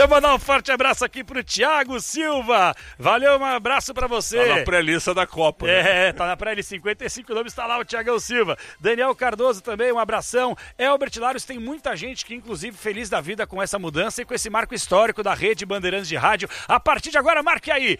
Deixa eu mandar um forte abraço aqui pro Thiago Silva. Valeu, um abraço pra você. Tá na pré-lista da Copa, né? Tá na pré-lista, 55 nomes, tá lá o Thiagão Silva. Daniel Cardoso também, um abração. Elbert Laros, tem muita gente que, inclusive, feliz da vida com essa mudança e com esse marco histórico da Rede Bandeirantes de Rádio. A partir de agora, marque aí,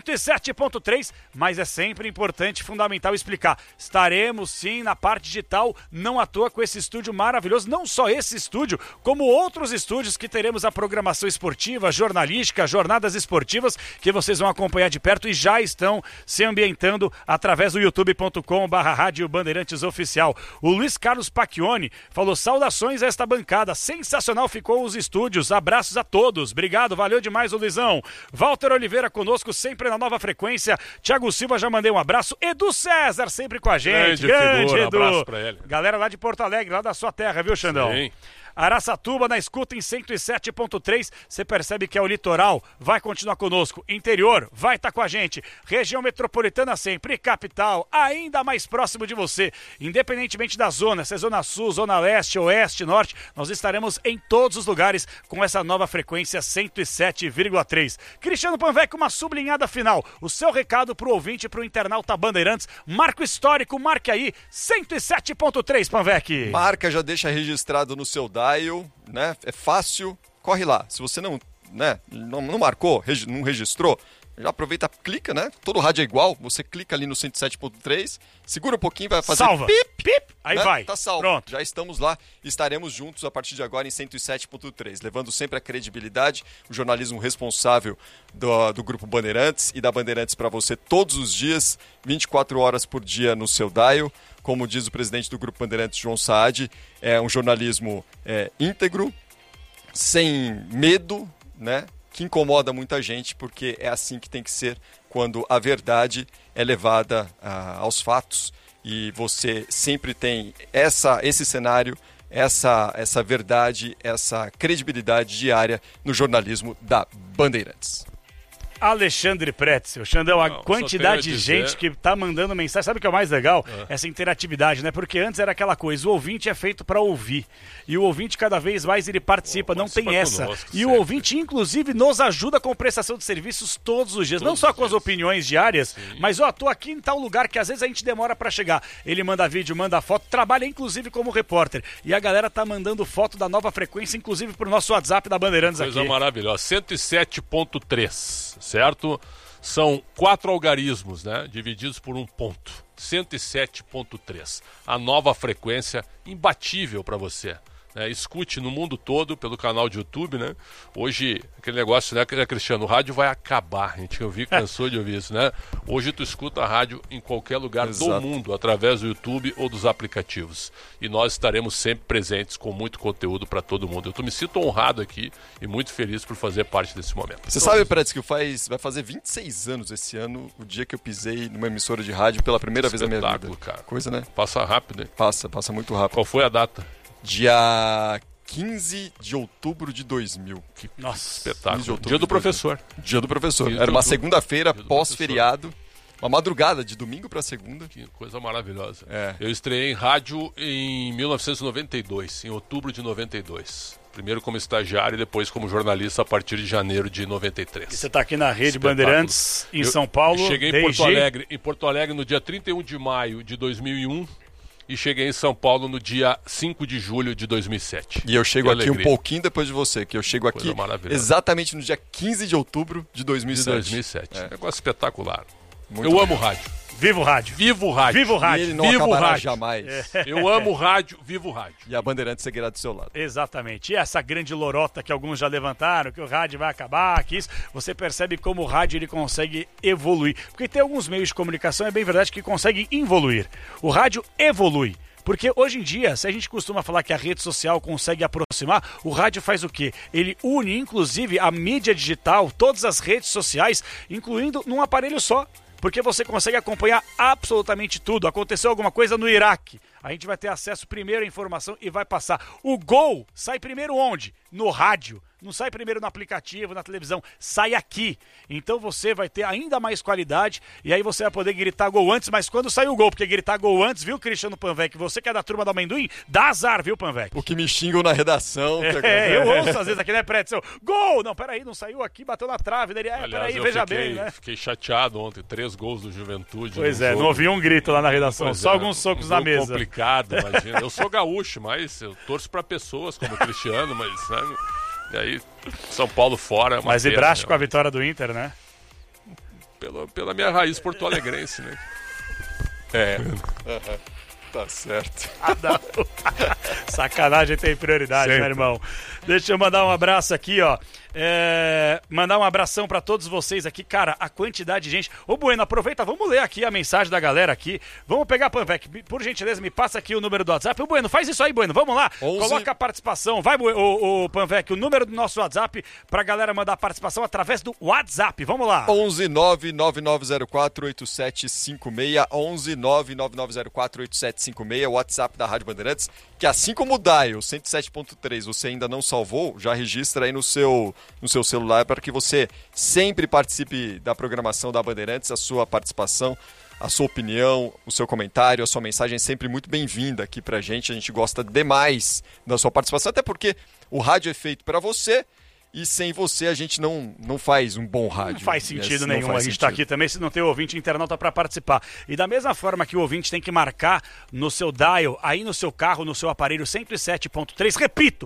107.3, mas é sempre importante, fundamental explicar. Estaremos, sim, na parte digital, não à toa com esse estúdio maravilhoso, não só esse estúdio, como outros estúdios que teremos a programação esportiva, jornalística, jornadas esportivas, que vocês vão acompanhar de perto e já estão se ambientando através do youtube.com/Rádio Bandeirantes Oficial. O Luiz Carlos Pacchioni falou: saudações a esta bancada, sensacional ficou os estúdios, abraços a todos, obrigado, valeu demais o Luizão. Walter Oliveira conosco, sempre na nova frequência. Thiago Silva, já mandei um abraço. Edu César, sempre com a gente. Grande figura, Edu. Um abraço pra ele. Galera lá de Porto Alegre, lá da sua terra, viu, Xandão? Sim. Araçatuba na escuta em 107.3, você percebe que é o litoral, vai continuar conosco, interior, vai estar com a gente, região metropolitana sempre, capital, ainda mais próximo de você, independentemente da zona, se é zona sul, zona leste, oeste, norte, nós estaremos em todos os lugares com essa nova frequência 107,3. Cristiano Panvec, uma sublinhada final, o seu recado pro ouvinte, pro internauta Bandeirantes, marco histórico, marque aí, 107.3, Panvec. Marca, já deixa registrado no seu dial, né? É fácil, corre lá. Se você não marcou, não registrou, já aproveita, clica, né? Todo rádio é igual, você clica ali no 107.3, segura um pouquinho, vai fazer salva, pip, aí né? Vai. Tá salvo. Pronto. Já estamos lá, estaremos juntos a partir de agora em 107.3, levando sempre a credibilidade, o jornalismo responsável do Grupo Bandeirantes e da Bandeirantes para você todos os dias, 24 horas por dia no seu dial. Como diz o presidente do Grupo Bandeirantes, João Saad, é um jornalismo íntegro, sem medo, né? Que incomoda muita gente, porque é assim que tem que ser quando a verdade é levada aos fatos e você sempre tem esse cenário, essa verdade, essa credibilidade diária no jornalismo da Bandeirantes. Alexandre Pretzel, Xandão, a quantidade de gente que tá mandando mensagem, sabe o que é o mais legal? Essa interatividade, né? Porque antes era aquela coisa, o ouvinte é feito para ouvir, e o ouvinte cada vez mais ele participa, não tem essa. Conosco, e o ouvinte, inclusive, nos ajuda com prestação de serviços todos os dias, não só com as opiniões diárias, mas tô aqui em tal lugar que às vezes a gente demora para chegar. Ele manda vídeo, manda foto, trabalha inclusive como repórter, e a galera tá mandando foto da nova frequência, inclusive pro nosso WhatsApp da Bandeirantes aqui. Coisa maravilhosa, 107.3. Certo? São 4 algarismos, né? Divididos por um ponto. 107.3. A nova frequência imbatível para você. Escute no mundo todo pelo canal de YouTube, né? Hoje, aquele negócio, né, Cristiano? O rádio vai acabar. A gente cansou de ouvir isso, né? Hoje tu escuta a rádio em qualquer lugar do mundo, através do YouTube ou dos aplicativos. E nós estaremos sempre presentes com muito conteúdo para todo mundo. Eu me sinto honrado aqui e muito feliz por fazer parte desse momento. Você sabe, Pretz, que vai fazer 26 anos esse ano, o dia que eu pisei numa emissora de rádio pela primeira vez na minha vida. Cara. Coisa, né? Passa rápido, hein? Passa muito rápido. Qual foi a data? Dia 15 de outubro de 2000. Nossa, espetáculo. Dia do professor. Dia do professor. Era uma segunda-feira, pós-feriado. Uma madrugada, de domingo para segunda. Que coisa maravilhosa. Eu estreiei em rádio em 1992, em outubro de 92. Primeiro como estagiário e depois como jornalista a partir de janeiro de 93. E você está aqui na Rede Bandeirantes, em São Paulo. Cheguei em Porto Alegre no dia 31 de maio de 2001. E cheguei em São Paulo no dia 5 de julho de 2007. E eu chego aqui um pouquinho depois de você, que eu chego aqui exatamente no dia 15 de outubro de 2007. Negócio espetacular. Eu amo rádio. Vivo rádio. Vivo rádio. Vivo rádio. E ele não acabará jamais. Eu amo rádio, vivo rádio. E a Bandeirantes seguirá do seu lado. Exatamente. E essa grande lorota que alguns já levantaram, que o rádio vai acabar, que isso, você percebe como o rádio ele consegue evoluir. Porque tem alguns meios de comunicação, é bem verdade, que conseguem evoluir. O rádio evolui. Porque hoje em dia, se a gente costuma falar que a rede social consegue aproximar, o rádio faz o quê? Ele une, inclusive, a mídia digital, todas as redes sociais, incluindo num aparelho só. Porque você consegue acompanhar absolutamente tudo. Aconteceu alguma coisa no Iraque, a gente vai ter acesso primeiro à informação e vai passar. O gol sai primeiro onde? No rádio. não sai primeiro no aplicativo, na televisão, sai aqui. Então você vai ter ainda mais qualidade e aí você vai poder gritar gol antes, mas quando sair o gol, porque gritar gol antes, viu, Cristiano Panvec? Você que é da turma do amendoim, dá azar, viu, Panvec? O que me xingam na redação. Eu ouço às vezes aqui, né, Pretzel? Gol! Não, peraí, não saiu aqui, bateu na trave. Aliás, peraí, veja bem, né? Fiquei chateado ontem, 3 gols do Juventude. Pois é, não ouvi um grito lá na redação, só alguns socos na mesa. Complicado, imagina. Eu sou gaúcho, mas eu torço pra pessoas como o Cristiano, mas, né? E aí, São Paulo fora. Mas vibraste com a vitória do Inter, né? Pela minha raiz porto-alegrense, né? Tá certo. Sacanagem tem prioridade, Sempre. meu irmão. Deixa eu mandar um abraço aqui, ó. Mandar um abração pra todos vocês aqui. Cara, a quantidade de gente. Ô, Bueno, aproveita, vamos ler aqui a mensagem da galera aqui. Vamos pegar, Panvec, por gentileza, me passa aqui o número do WhatsApp. Ô, Bueno, faz isso aí, Bueno, vamos lá. 11... Coloca a participação. Vai, ô, Panvec, o número do nosso WhatsApp pra galera mandar a participação através do WhatsApp. Vamos lá. 11999048756. 11999048756. O WhatsApp da Rádio Bandeirantes. Que assim como o Dial 107.3 você ainda não salvou, já registra aí no seu celular para que você sempre participe da programação da Bandeirantes. A sua participação, a sua opinião, o seu comentário, a sua mensagem é sempre muito bem-vinda aqui pra gente. A gente gosta demais da sua participação, até porque o rádio é feito para você e sem você a gente não faz um bom rádio. Não faz sentido nenhum. A gente está aqui também se não tem ouvinte internauta para participar. E da mesma forma que o ouvinte tem que marcar no seu dial, aí no seu carro, no seu aparelho 107.3, repito,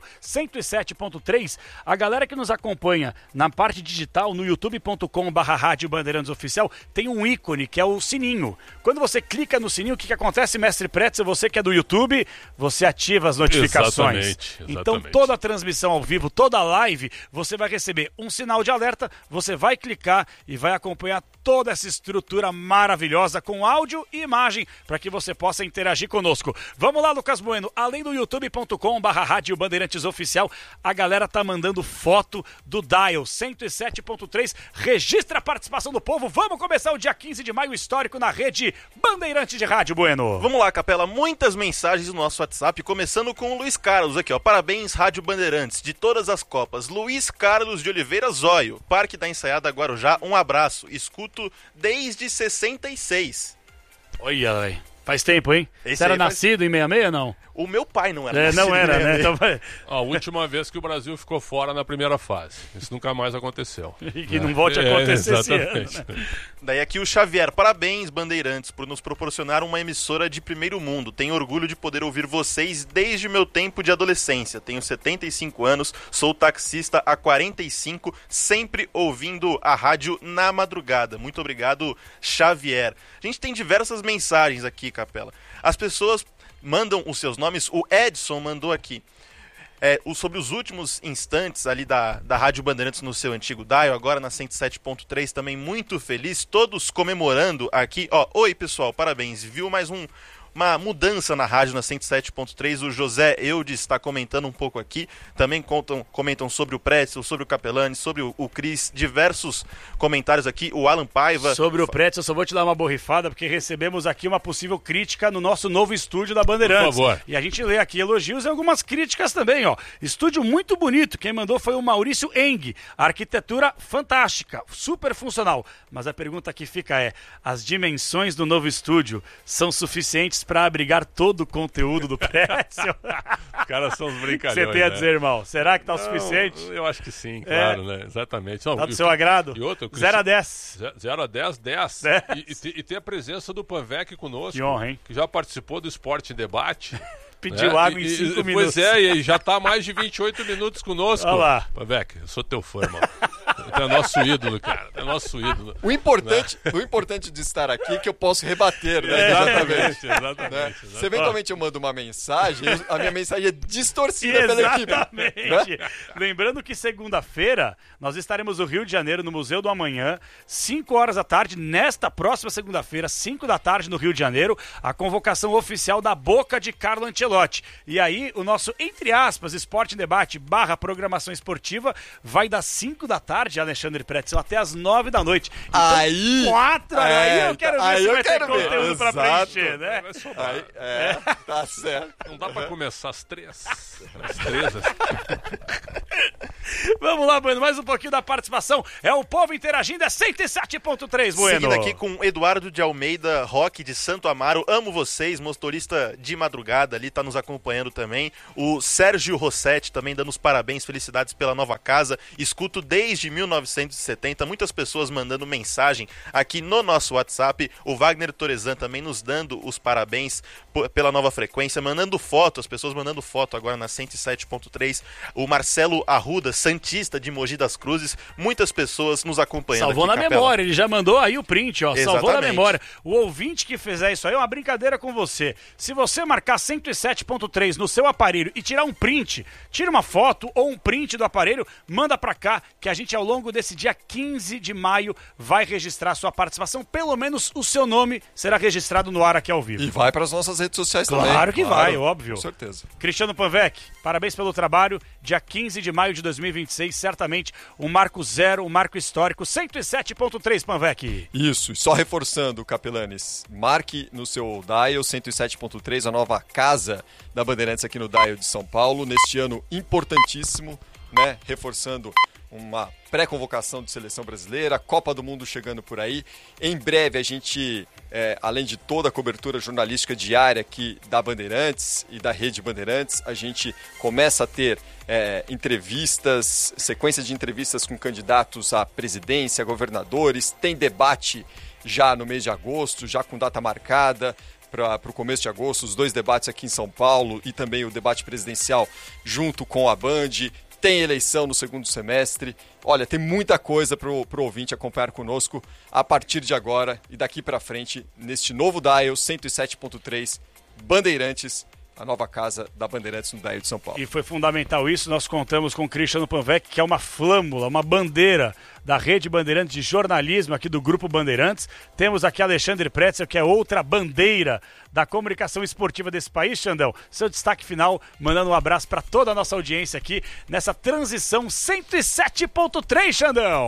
107.3, a galera que nos acompanha na parte digital, no youtube.com/Rádio Bandeirantes Oficial, tem um ícone que é o sininho. Quando você clica no sininho, o que acontece, mestre Pretzel? Você que é do YouTube, você ativa as notificações. Exatamente. Então toda a transmissão ao vivo, toda a live, você vai receber um sinal de alerta, você vai clicar e vai acompanhar toda essa estrutura maravilhosa com áudio e imagem para que você possa interagir conosco. Vamos lá, Lucas Bueno, além do youtube.com/Rádio Bandeirantes Oficial, a galera tá mandando foto do Dial 107.3, registra a participação do povo. Vamos começar o dia 15 de maio histórico na rede Bandeirantes de Rádio, Bueno. Vamos lá, Capela, muitas mensagens no nosso WhatsApp, começando com o Luiz Carlos aqui, ó. Parabéns, Rádio Bandeirantes, de todas as Copas. Luiz Carlos de Oliveira Zóio, Parque da Ensaiada Guarujá, um abraço. Escuto desde 66. Olha, velho. Faz tempo, hein? Esse Você era aí nascido em 66, não? O meu pai não era nascido. Não era, né? Então vai... A última vez que o Brasil ficou fora na primeira fase. Isso nunca mais aconteceu. E que não volte a acontecer esse ano. Exatamente. Né? Daí aqui o Xavier, parabéns, Bandeirantes, por nos proporcionar uma emissora de primeiro mundo. Tenho orgulho de poder ouvir vocês desde o meu tempo de adolescência. Tenho 75 anos, sou taxista há 45, sempre ouvindo a rádio na madrugada. Muito obrigado, Xavier. A gente tem diversas mensagens aqui, Capela. As pessoas mandam os seus nomes. O Edson mandou aqui. Sobre os últimos instantes ali da Rádio Bandeirantes no seu antigo dial, agora na 107.3, também muito feliz, todos comemorando aqui. Ó, oi pessoal, parabéns, viu mais uma mudança na rádio na 107.3, o José Eudes está comentando um pouco aqui, também comentam sobre o Pretzel, sobre o Capelani, sobre o Cris, diversos comentários aqui, o Alan Paiva. Sobre o Pretzel, eu só vou te dar uma borrifada, porque recebemos aqui uma possível crítica no nosso novo estúdio da Bandeirantes. Por favor. E a gente lê aqui elogios e algumas críticas também, ó. Estúdio muito bonito, quem mandou foi o Maurício Eng, arquitetura fantástica, super funcional, mas a pergunta que fica é, as dimensões do novo estúdio são suficientes para abrigar todo o conteúdo do Pretzel? Os caras são os brincalhões. Você tem a né? dizer, irmão? Será que tá o suficiente? Eu acho que sim, claro, né? Exatamente. Não, Tá do seu agrado? E outro, 0 a 10. 0 a 10, 10. E tem a presença do Panvec conosco. Que honra, hein? Que já participou do Esporte em Debate. Pediu água em 5 minutos. Pois é, e já tá há mais de 28 minutos conosco. Olha lá. Panvec, eu sou teu fã, irmão. Tu é nosso ídolo, cara. É nosso ídolo. O importante de estar aqui é que eu posso rebater, né? Exatamente. Né? Se eventualmente eu mando uma mensagem, a minha mensagem é distorcida pela equipe. Exatamente. Né? Lembrando que segunda-feira nós estaremos no Rio de Janeiro, no Museu do Amanhã, 5 horas da tarde, nesta próxima segunda-feira, 5 da tarde no Rio de Janeiro, a convocação oficial da boca de Carlo Ancelotti. E aí o nosso, entre aspas, Esporte em Debate / programação esportiva vai das 5 da tarde, Alexandre Pretzel, até as 9 da noite. Então, aí 4, aí eu quero ver se vai ter conteúdo pra Exato. preencher, né? Vai sobrar. Tá certo. Não dá pra começar às 3. Às 3. Vamos lá, Bueno, mais um pouquinho da participação. É o povo interagindo, é 107.3, Bueno. Seguindo aqui com Eduardo de Almeida, Roque de Santo Amaro, amo vocês, motorista de madrugada ali, tá nos acompanhando também. O Sérgio Rossetti também dando os parabéns, felicidades pela nova casa. Escuto desde 1970, muitas pessoas mandando mensagem aqui no nosso WhatsApp. O Wagner Torezan também nos dando os parabéns pela nova frequência, mandando foto, as pessoas mandando foto agora na 107.3. O Marcelo Arruda, santista de Mogi das Cruzes, muitas pessoas nos acompanhando. Salvou aqui, na Capela. memória, ele já mandou aí o print, ó. Exatamente. Salvou na memória. O ouvinte que fizer isso aí é uma brincadeira com você. Se você marcar 107.3 no seu aparelho e tirar um print, tira uma foto ou um print do aparelho, manda pra cá, que a gente ao longo desse dia 15 de maio vai registrar sua participação. Pelo menos o seu nome será registrado no ar aqui ao vivo. E vai para as nossas redes sociais também. Claro que vai, óbvio. Com certeza. Cristiano Panvec, parabéns pelo trabalho. Dia 15 de maio de 2026, certamente um marco zero, um marco histórico. 107.3, Panvec. Isso, e só reforçando, Capelanes, marque no seu dial 107.3, a nova casa da Bandeirantes aqui no dial de São Paulo, neste ano importantíssimo, né? Reforçando uma pré-convocação de seleção brasileira, Copa do Mundo chegando por aí. Em breve a gente, além de toda a cobertura jornalística diária aqui da Bandeirantes e da Rede Bandeirantes, a gente começa a ter entrevistas, sequência de entrevistas com candidatos à presidência, governadores, tem debate já no mês de agosto, já com data marcada para o começo de agosto, os 2 debates aqui em São Paulo e também o debate presidencial junto com a Band. Tem eleição no segundo semestre. Olha, tem muita coisa para o ouvinte acompanhar conosco a partir de agora e daqui para frente neste novo dial 107.3 Bandeirantes, a nova casa da Bandeirantes no dial de São Paulo. E foi fundamental isso, nós contamos com o Cristiano Panvec, que é uma flâmula, uma bandeira da Rede Bandeirantes de jornalismo aqui do Grupo Bandeirantes. Temos aqui Alexandre Pretzel, que é outra bandeira da comunicação esportiva desse país. Xandão, seu destaque final, mandando um abraço para toda a nossa audiência aqui nessa transição 107.3, Xandão.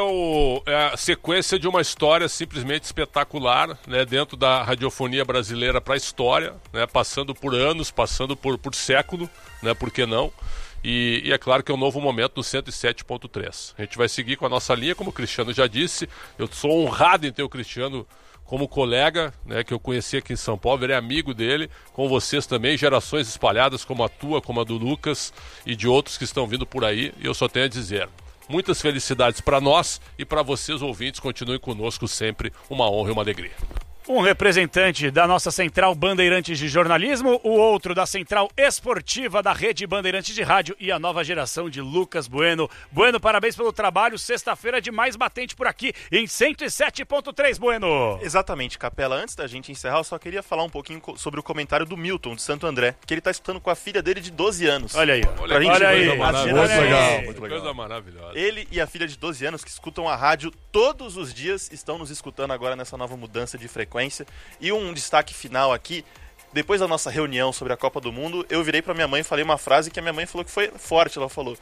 É a sequência de uma história simplesmente espetacular, né, dentro da radiofonia brasileira para a história, né, passando por anos, passando por século, né, por que não? E é claro que é um novo momento no 107.3. A gente vai seguir com a nossa linha, como o Cristiano já disse. Eu sou honrado em ter o Cristiano como colega, né, que eu conheci aqui em São Paulo, virei amigo dele, com vocês também, gerações espalhadas como a tua, como a do Lucas e de outros que estão vindo por aí. E eu só tenho a dizer, muitas felicidades para nós e para vocês ouvintes, continuem conosco sempre, uma honra e uma alegria. Um representante da nossa Central Bandeirantes de Jornalismo, o outro da Central Esportiva da Rede Bandeirantes de Rádio e a nova geração de Lucas Bueno. Bueno, parabéns pelo trabalho. Sexta-feira de mais batente por aqui em 107.3, Bueno. Exatamente, Capela. Antes da gente encerrar, eu só queria falar um pouquinho sobre o comentário do Milton, de Santo André, que ele tá escutando com a filha dele de 12 anos. Olha aí. Olha aí. Muito legal. Coisa maravilhosa. Ele e a filha de 12 anos que escutam a rádio todos os dias estão nos escutando agora nessa nova mudança de frequência. E um destaque final aqui, depois da nossa reunião sobre a Copa do Mundo, eu virei pra minha mãe e falei uma frase que a minha mãe falou que foi forte. Ela falou,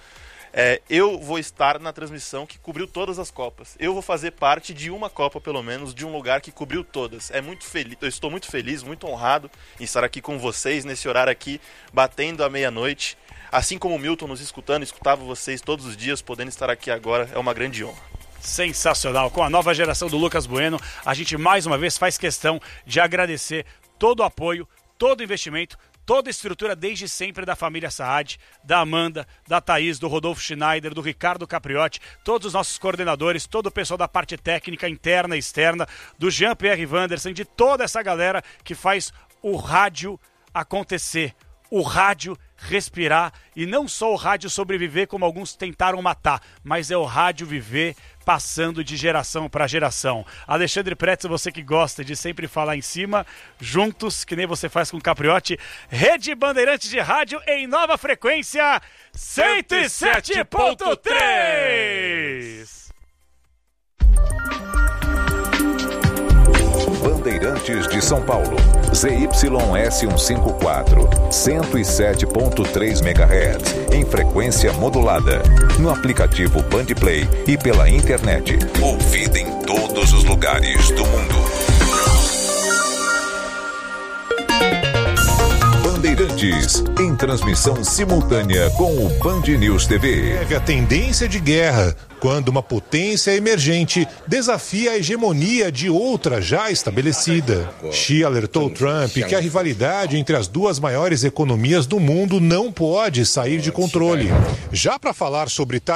eu vou estar na transmissão que cobriu todas as Copas. Eu vou fazer parte de uma Copa, pelo menos, de um lugar que cobriu todas. Eu estou muito feliz, muito honrado em estar aqui com vocês, nesse horário aqui, batendo à meia-noite. Assim como o Milton nos escutando, escutava vocês todos os dias, podendo estar aqui agora, é uma grande honra. Sensacional. Com a nova geração do Lucas Bueno, a gente mais uma vez faz questão de agradecer todo o apoio, todo o investimento, toda a estrutura desde sempre da família Saad, da Amanda, da Thaís, do Rodolfo Schneider, do Ricardo Capriotti, todos os nossos coordenadores, todo o pessoal da parte técnica interna e externa, do Jean-Pierre Wanderson, de toda essa galera que faz o rádio acontecer, o rádio respirar, e não só o rádio sobreviver como alguns tentaram matar, mas é o rádio viver passando de geração para geração. Alexandre Pretzel, você que gosta de sempre falar em cima, juntos, que nem você faz com o Capriotti, Rede Bandeirantes de Rádio em nova frequência 107.3. Bandeirantes de São Paulo, ZYS154, 107.3 MHz, em frequência modulada, no aplicativo Bandplay e pela internet. Ouvida em todos os lugares do mundo. Bandeirantes Grátis, em transmissão simultânea com o Band News TV. A tendência de guerra, quando uma potência emergente desafia a hegemonia de outra já estabelecida. Xi alertou Trump que a rivalidade entre as duas maiores economias do mundo não pode sair de controle. Já para falar sobre